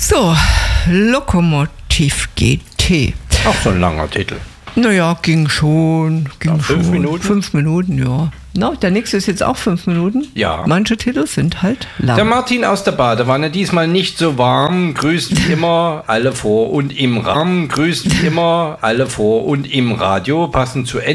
So, Lokomotiv GT. Auch so ein langer Titel. Naja, ging schon. 5 Minuten? 5 Minuten, ja. No, der nächste ist jetzt auch 5 Minuten. Ja. Manche Titel sind halt lang. Der Martin aus der Badewanne, diesmal nicht so warm, grüßt wie immer alle vor und im Rahmen, grüßt wie immer alle vor und im Radio, passend zu